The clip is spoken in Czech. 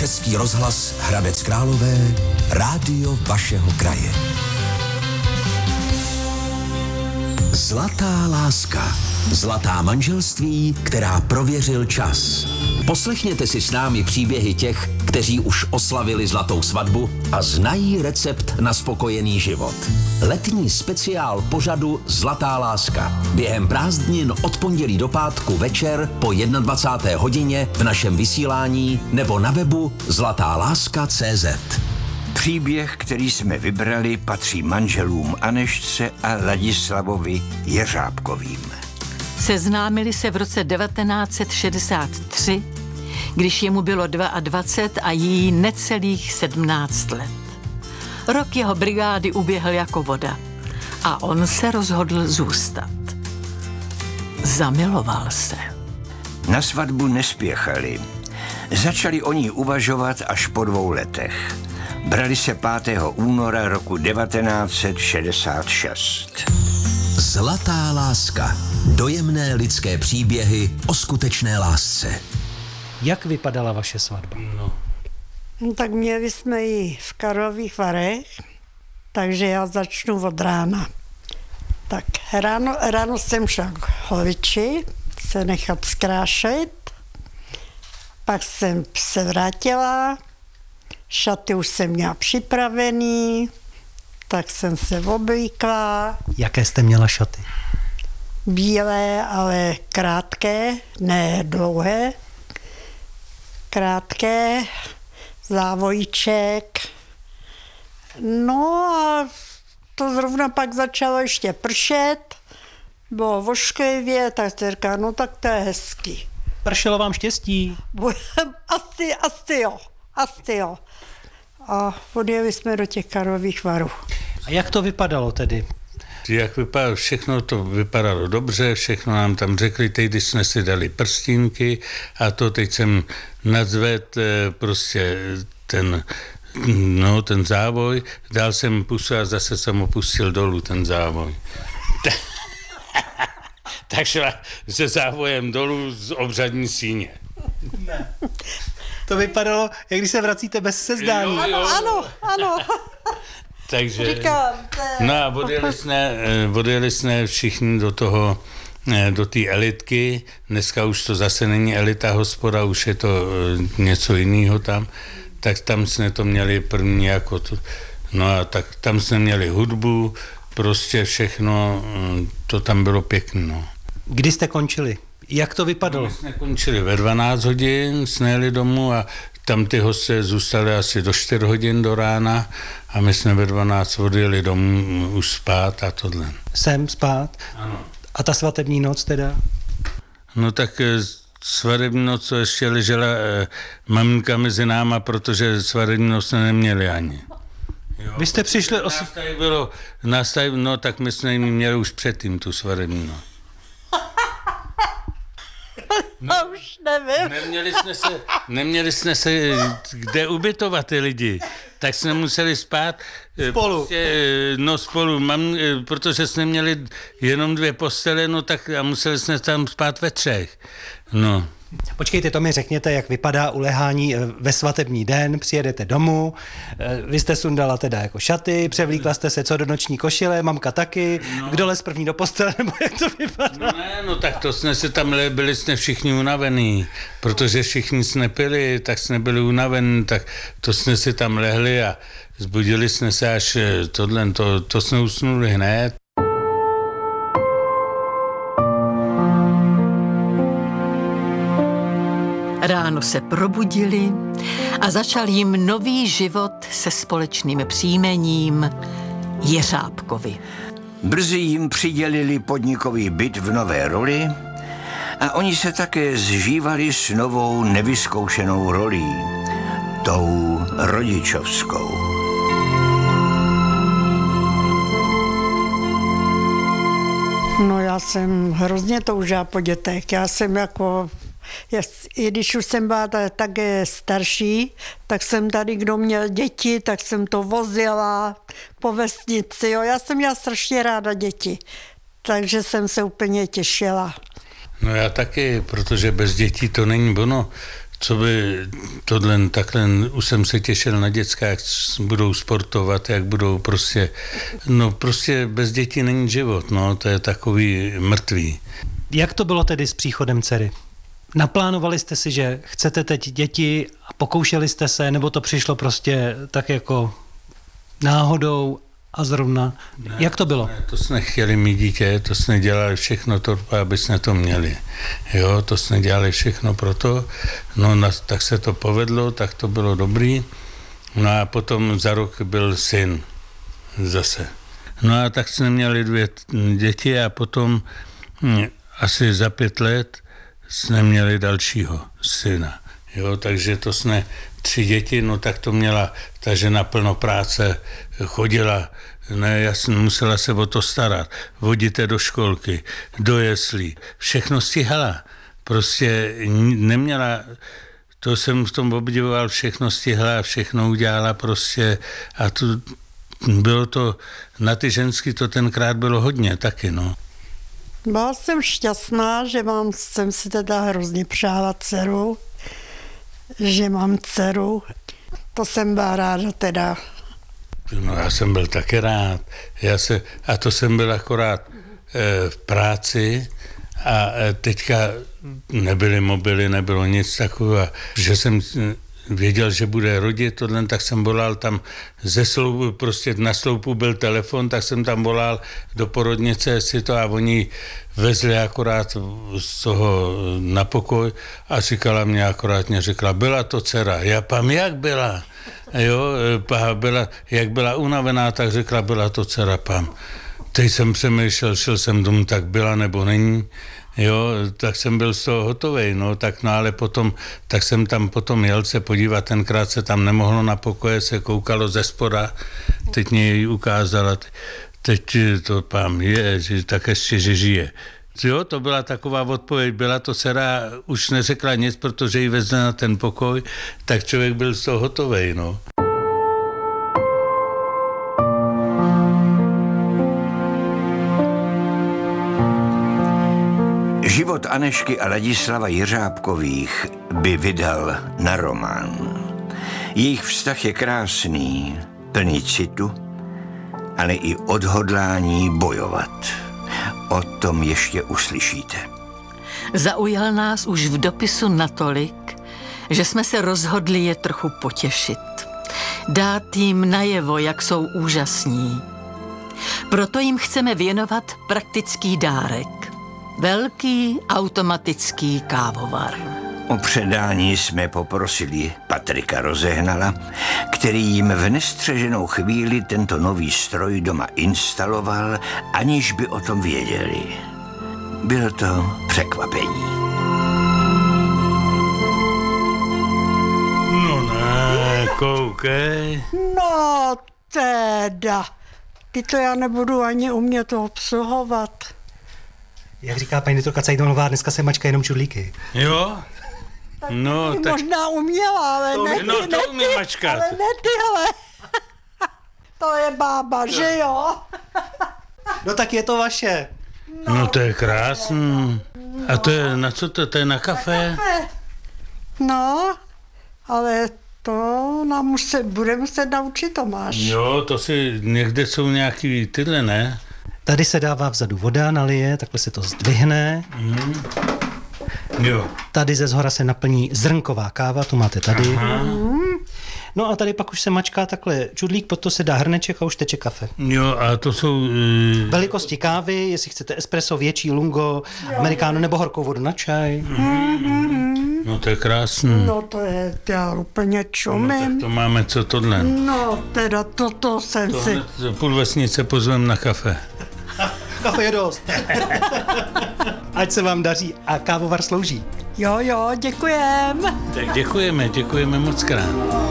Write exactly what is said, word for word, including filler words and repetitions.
Český rozhlas Hradec Králové, rádio vašeho kraje. Zlatá láska. Zlatá manželství, která prověřil čas. Poslechněte si s námi příběhy těch, kteří už oslavili zlatou svatbu a znají recept na spokojený život. Letní speciál pořadu Zlatá láska. Během prázdnin od pondělí do pátku večer po dvacáté jedné hodině v našem vysílání nebo na webu zlatá láska tečka cé zet. Příběh, který jsme vybrali, patří manželům Anežce a Ladislavovi Jeřábkovým. Seznámili se v roce devatenáct set šedesát tři, když jemu bylo dvacet dva a jí necelých sedmnáct let. Rok jeho brigády uběhl jako voda a on se rozhodl zůstat. Zamiloval se. Na svatbu nespěchali. Začali o ní uvažovat až po dvou letech. Brali se pátého února roku devatenáct set šedesát šest. Zlatá láska. Dojemné lidské příběhy o skutečné lásce. Jak vypadala vaše svatba? No. No, tak měli jsme ji v Karlových Varech, takže já začnu od rána. Tak ráno, ráno jsem šla k holiči se nechat zkrášet, pak jsem se vrátila, šaty už jsem měla připravený, tak jsem se oblíkla. Jaké jste měla šaty? Bílé, ale krátké, ne dlouhé. Krátké, závojíček. No a to zrovna pak začalo ještě pršet, bylo vošklivě, tak se říká, no tak to je hezký. Pršelo vám štěstí? asi, asi jo, asi jo. A odjeli jsme do těch Karlových Varů. A jak to vypadalo tedy? Jak vypadalo, všechno to vypadalo dobře, všechno nám tam řekli, teď jsme si dali prstínky a to teď jsem nadzvedl prostě ten, no, ten závoj, dal jsem pusu a zase jsem opustil dolů ten závoj. Tak šla se závojem dolů z obřadní síně. Ne. To vypadalo, jak když se vracíte bez sezdání. Ano, ano, ano. Takže, říkám, to... no a odjeli jsme, odjeli jsme všichni do toho, do té elitky. Dneska už to zase není elita hospoda, už je to něco jiného tam. Tak tam jsme to měli první jako to. No a tak tam jsme měli hudbu, prostě všechno, to tam bylo pěkné. No. Kdy jste končili? Jak to vypadalo? My jsme končili ve dvanáct hodin, jsme jeli domů a tam ty hosté zůstali asi do čtyř hodin do rána a my jsme ve dvanáct odjeli domů už spát a tohle. Sem spát? Ano. A ta svatební noc teda? No tak svatební noc to ještě ležela eh, maminka mezi náma, protože svatební noc jsme neměli ani. Jo. Vy jste přišli... Os... Nás tady bylo, nás tady, no tak my jsme měli už předtím tu svatební noc. No, už nevím. Neměli jsme se, neměli jsme se kde ubytovat ty lidi, tak jsme museli spát spolu. Prostě, no spolu, mám, protože jsme měli jenom dvě postele, no tak a museli jsme tam spát ve třech. No. Počkejte, to mi řekněte, jak vypadá ulehání ve svatební den, přijedete domů, vy jste sundala teda jako šaty, převlíkla jste se co do noční košile, mamka taky, no. Kdo les první do postele, nebo jak to vypadá? No ne, no tak to jsme se tam, byli jsme všichni unavený, protože všichni jsme pili, tak jsme byli unavení, tak to jsme si tam lehli a zbudili jsme se až tohle, to, to jsme usnuli hned. Ráno se probudili a začal jim nový život se společným příjmením Jeřábkovi. Brzy jim přidělili podnikový byt v Nové Roli a oni se také zžívali s novou nevyzkoušenou rolí, tou rodičovskou. No já jsem hrozně toužila po dětech. Já jsem jako... Já, i když už jsem byla tak starší, tak jsem tady, kdo měl děti, tak jsem to vozila po vesnici. Jo. Já jsem měla strašně ráda děti, takže jsem se úplně těšila. No já taky, protože bez dětí to není ono. co by tohle, takhle, už jsem se těšil na děcka, jak budou sportovat, jak budou prostě, no prostě bez dětí není život, no, to je takový mrtvý. Jak to bylo tedy s příchodem dcery? Naplánovali jste si, že chcete teď děti a pokoušeli jste se, nebo to přišlo prostě tak jako náhodou a zrovna? Ne, Jak to bylo? Ne, to jsme chtěli mít dítě, to jsme dělali všechno to, aby jsme to měli. Jo, to jsme dělali všechno proto, no na, tak se to povedlo, tak to bylo dobrý. No a potom za rok byl syn zase. No a tak jsme měli dvě děti a potom hm, asi za pět let jsme měli dalšího syna. Jo, takže to jsme tři děti, no tak to měla ta žena plno práce, chodila, ne, jasně, musela se o to starat, vodit do školky, do jeslí, všechno stihala. Prostě neměla, to jsem v tom obdivoval, všechno stihla a všechno udělala prostě a to bylo to, na ty ženský to tenkrát bylo hodně taky, no. Byla jsem šťastná, že mám, jsem si teda hrozně přála dceru, že mám dceru. To jsem byla ráda teda. No já jsem byl taky rád. Já se, a to jsem byl akorát e, v práci a e, teďka nebyly mobily, nebylo nic takového. Že jsem věděl, že bude rodit tohle, tak jsem volal tam ze sloupu, prostě na sloupu byl telefon, tak jsem tam volal do porodnice, jestli to, a oni vezli akorát z toho na pokoj a říkala mě akorát, mě řekla, byla to dcera. Já pam, jak byla? Jo, byla, jak byla unavená, tak řekla, byla to dcera, pam. Teď jsem přemýšlel, šel jsem domů, tak byla nebo není. Jo, tak jsem byl z toho hotovej, no, tak no, ale potom, tak jsem tam potom jel se podívat, tenkrát se tam nemohlo na pokoje, se koukalo ze spoda, teď mě ji ukázala, teď to pám je, že tak ještě, že žije. Jo, to byla taková odpověď, byla to dcera, už neřekla nic, protože ji vezli na ten pokoj, tak člověk byl z toho hotovej, no. Život Anešky a Ladislava Jiřábkových by vydal na román. Jejich vztah je krásný, plný citu, ale i odhodlání bojovat. O tom ještě uslyšíte. Zaujal nás už v dopisu natolik, že jsme se rozhodli je trochu potěšit. Dát jim najevo, jak jsou úžasní. Proto jim chceme věnovat praktický dárek. Velký automatický kávovar. O předání jsme poprosili Patrika Rozehnala, který jim v nestřeženou chvíli tento nový stroj doma instaloval, aniž by o tom věděli. Bylo to překvapení. No ne, koukej. No teda, ty to já nebudu ani umět obsluhovat. Jak říká paní doktorka Cajdonová, dneska se mačka jenom čudlíky. Jo? No, tak... Možná uměla, ale to, ne ty, no, to ne umí ty, mačkat. ale ne tyhle. To je bába, no. Že jo? No tak je to vaše. No, no to je krásný. No. A to je, na co to, to je na kafe? Na kafe. No, ale to nám muset, bude muset naučit Tomáš. Jo, to si, někde jsou nějaký tyhle, ne? Tady se dává vzadu voda, nalije, takhle se to zdvihne. Mm. Jo. Tady ze zhora se naplní zrnková káva, tu máte tady. Aha. No a tady pak už se mačká takhle čudlík, pod to se dá hrneček a už teče kafe. Jo, a to jsou... Uh... Velikosti kávy, jestli chcete espresso, větší, lungo, americano nebo horkou vodu na čaj. Mm-hmm. No to je krásný. No to je, já úplně čumím. No tak to máme co tohle. No teda toto jsem to si... Půl vesnice pozvem na kafe. Kafe je dost. Ať se vám daří a kávovar slouží. Jo, jo, děkujem. Tak děkujeme, děkujeme moc krát.